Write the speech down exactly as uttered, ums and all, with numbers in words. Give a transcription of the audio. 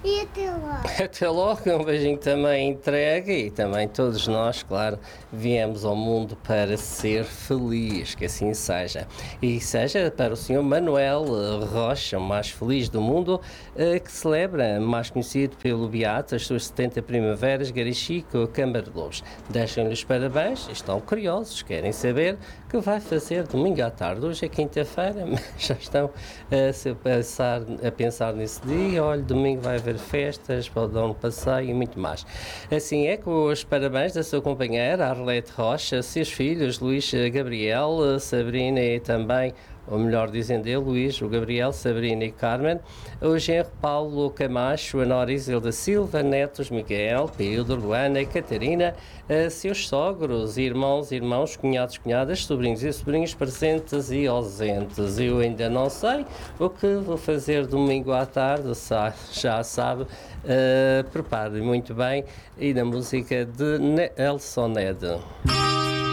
E até lá. Até logo, um beijinho também entregue e também todos nós, claro, viemos ao mundo para ser feliz, que assim seja. E seja para o senhor Manuel Rocha, o mais feliz do mundo, que celebra, mais conhecido pelo Beato, as suas setenta primaveras, Garichico, Câmara de Lobos. Deixam-lhe os parabéns, estão curiosos, querem saber o que vai fazer domingo à tarde. Hoje é quinta-feira, mas já estão a, se pensar, a pensar nesse dia. Olha, domingo vai haver festas, pode dar um passeio e muito mais. Assim é, com os parabéns da sua companheira, Arlete Rocha, seus filhos, Luís Gabriel, Sabrina e também, ou melhor dizendo ele, Luís, o Gabriel, Sabrina e Carmen, o genro Paulo Camacho, a Nora Isilda Silva, netos Miguel, Pedro, Luana e Catarina, seus sogros, irmãos, irmãos, cunhados, cunhadas, sobrinhos e sobrinhos presentes e ausentes. Eu ainda não sei o que vou fazer domingo à tarde, já sabe, uh, prepare muito bem, e na música de Elson Ned.